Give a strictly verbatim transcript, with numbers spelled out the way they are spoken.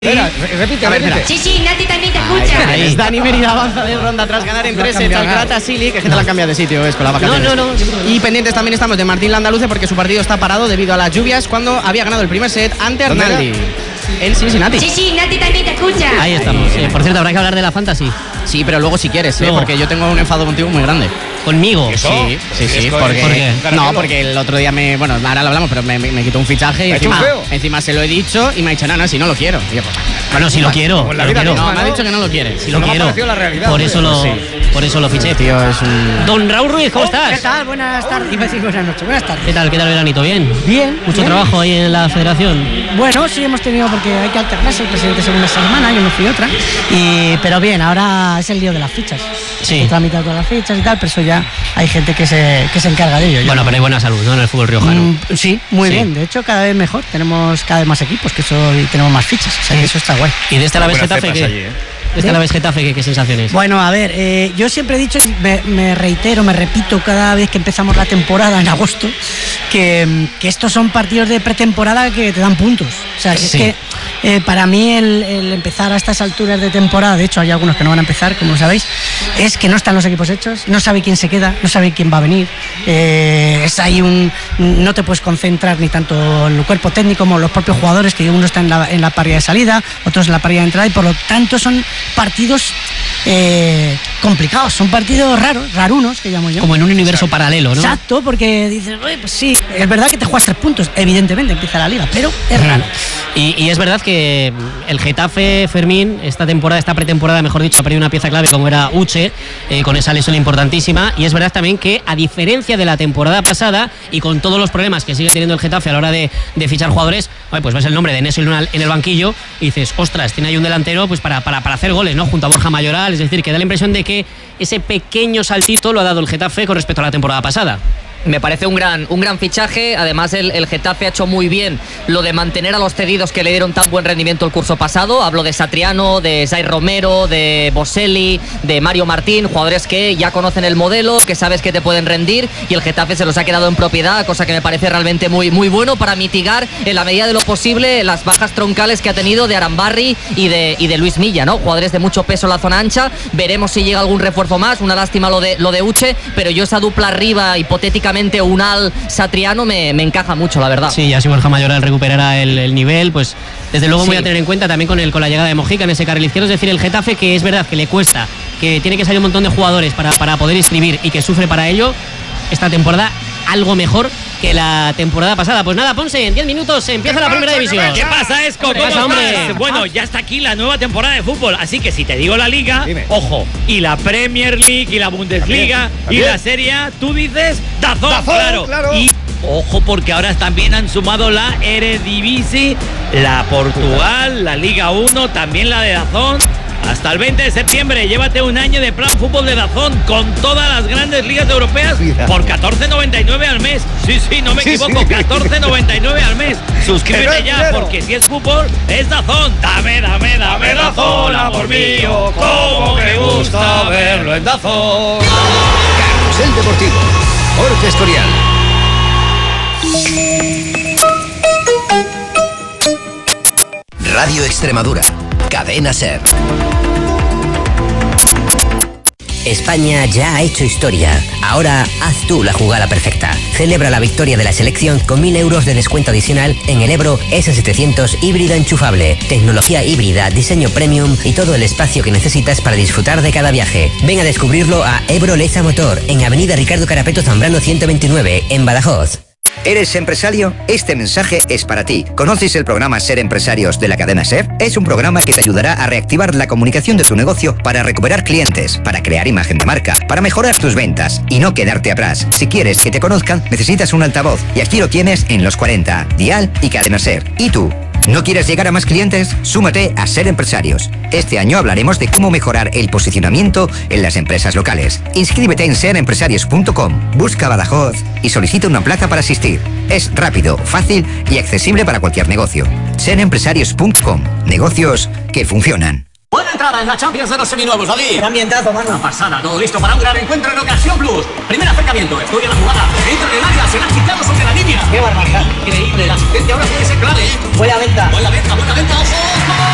Espera, repite, a ver, repite. Sí, sí, Nati también te escucha. Ahí, ahí. Dani Mérida avanza de ronda tras ganar en tres sets al Gratasili, que es que te la han cambiado de sitio, es con la vacaciones. No, no, no. Y pendientes también estamos de Martín Landaluce porque su partido está parado debido a las lluvias cuando había ganado el primer set ante Arnaldi en Cincinnati. Sí, sí, Nati también te escucha. Ahí estamos. Eh, por cierto, habrá que hablar de la Fantasy. Sí, pero luego si quieres, ¿eh? Luego. Porque yo tengo un enfado contigo muy grande. ¿Conmigo? ¿Eso? Sí, sí, sí. ¿Por Porque, qué? no, porque el otro día me. Bueno, ahora lo hablamos, pero me, me, me quitó un fichaje y ¿Ha hecho un encima, feo? encima se lo he dicho y me ha dicho, no, no, si no lo quiero. Y yo, pues, Bueno, si lo quiero. Como en la lo vida quiero. misma, no, me ha ¿no? dicho que no lo quiere. Si lo No me ha quiero. parecido la realidad, Por hombre. eso lo, Sí. por eso lo fiché. Tío, es un. Don Raúl Ruiz, ¿cómo ¿Qué estás? tal? Buenas tardes. Iba a decir buenas noches. Buenas tardes. ¿Qué tal? ¿Qué tal el veranito? ¿Bien? Bien. Mucho bien. trabajo ahí en la federación. Bueno, sí hemos tenido porque hay que alternarse. El presidente se una semana, yo me fui otra. Y, pero bien, ahora es el lío de las fichas. Sí. He tramitado todas las fichas y tal, pero eso ya hay gente que se, que se encarga de ello. Yo Bueno, no. pero hay buena salud, ¿no? En el fútbol riojano. Mm, sí, muy Sí. bien. De hecho, cada vez mejor. Tenemos cada vez más equipos, que eso y tenemos más fichas. O sea, que eso está guay. ¿Y de este Alavés Buenas Getafe cepas qué? allí, ¿eh? ¿De este Alavés Getafe qué, qué sensaciones? Bueno, a ver, eh, yo siempre he dicho, y me, me reitero, me repito cada vez que empezamos la temporada en agosto, que, que estos son partidos de pretemporada que te dan puntos. O sea, que Sí. es que eh, para mí el, el empezar a estas alturas de temporada, de hecho hay algunos que no van a empezar, como sabéis, es que no están los equipos hechos, no sabe quién se queda, no sabe quién va a venir. Eh, es ahí un, no te puedes concentrar ni tanto en el cuerpo técnico como los propios jugadores, que uno está en la, en la parrilla de salida, otros en la parrilla de entrada, y por lo tanto son partidos eh, complicados, son partidos raros, rarunos, que llamo yo. Como en un universo paralelo, ¿no? Exacto, porque dices, oye, pues sí, es verdad que te juegas tres puntos, evidentemente empieza la liga, pero es raro. Y, y es verdad que el Getafe, Fermín, esta temporada, esta pretemporada, mejor dicho, ha perdido una pieza clave como era Uche, eh, con esa lesión importantísima. Y es verdad también que, a diferencia de la temporada pasada, y con todos los problemas que sigue teniendo el Getafe a la hora de, de fichar jugadores, oye, pues ves el nombre de Neso Luna en el banquillo y dices, ostras, tiene ahí un delantero pues para, para, para hacer goles, ¿no? Junto a Borja Mayoral. Es decir, que da la impresión de que ese pequeño saltito lo ha dado el Getafe con respecto a la temporada pasada. Me parece un gran, un gran fichaje. Además, el, el Getafe ha hecho muy bien lo de mantener a los cedidos que le dieron tan buen rendimiento el curso pasado. Hablo de Satriano, de Zay Romero, de Boselli, de Mario Martín, jugadores que ya conocen el modelo, que sabes que te pueden rendir, y el Getafe se los ha quedado en propiedad, cosa que me parece realmente muy, muy bueno para mitigar en la medida de lo posible las bajas troncales que ha tenido de Arambarri y de, y de Luis Milla, ¿no? Jugadores de mucho peso en la zona ancha. Veremos si llega algún refuerzo más. Una lástima lo de, lo de Uche, pero yo esa dupla arriba, hipotéticamente Unal Satriano, me, me encaja mucho, la verdad. Sí, ya si Borja Mayoral recuperará el, el nivel, pues desde luego Sí. voy a tener en cuenta también con, el, con la llegada de Mojica en ese carril izquierdo. Es decir, el Getafe, que es verdad que le cuesta, que tiene que salir un montón de jugadores para, para poder inscribir y que sufre para ello, esta temporada algo mejor que la temporada pasada. Pues nada, Ponce, en diez minutos empieza la primera división. ¿Qué pasa, Esco? ¿Qué ¿Cómo pasa, hombre? estás? Bueno, ya está aquí la nueva temporada de fútbol, así que si te digo la Liga, Dime. ojo, y la Premier League, y la Bundesliga, También, también. y la Serie A, tú dices Dazón, Dazón, claro. claro. Y ojo, porque ahora también han sumado la Eredivisie, la Portugal, la Liga uno, también la de Dazón. Hasta el veinte de septiembre, llévate un año de plan fútbol de Dazón con todas las grandes ligas europeas por catorce noventa y nueve al mes. Sí, sí, no me Sí, equivoco, sí. catorce noventa y nueve al mes. Pero Suscríbete es ya, dinero. porque si es fútbol, es Dazón. Dame, dame, dame Dazón, amor mío, como me gusta verlo en Dazón. Carrusel Deportivo, Jorge Escorial. Radio Extremadura, Cadena Ser. España ya ha hecho historia. Ahora haz tú la jugada perfecta. Celebra la victoria de la selección con mil euros de descuento adicional en el Ebro ese setecientos híbrido enchufable. Tecnología híbrida, diseño premium y todo el espacio que necesitas para disfrutar de cada viaje. Ven a descubrirlo a Ebro Leza Motor, en Avenida Ricardo Carapeto Zambrano ciento veintinueve, en Badajoz. ¿Eres empresario? Este mensaje es para ti. ¿Conoces el programa Ser Empresarios de la cadena Ser? Es un programa que te ayudará a reactivar la comunicación de tu negocio para recuperar clientes, para crear imagen de marca, para mejorar tus ventas y no quedarte atrás. Si quieres que te conozcan, necesitas un altavoz y aquí lo tienes en Los cuarenta, Dial y Cadena Ser. ¿Y tú? ¿No quieres llegar a más clientes? Súmate a Ser Empresarios. Este año hablaremos de cómo mejorar el posicionamiento en las empresas locales. Inscríbete en ser empresarios punto com, busca Badajoz y solicita una plaza para asistir. Es rápido, fácil y accesible para cualquier negocio. ser empresarios punto com, negocios que funcionan. Buena entrada en la Champions de los seminuevos, David. Qué ambientazo, mano. Una pasada, todo listo para un gran encuentro en Ocasión Plus. Primer acercamiento, estudia la jugada. Entra en el área, se la han quitado sobre la línea. Qué barbaridad. Increíble, la asistencia ahora puede ser clave, ¿eh? Buena venta. Buena venta, buena venta, ojo.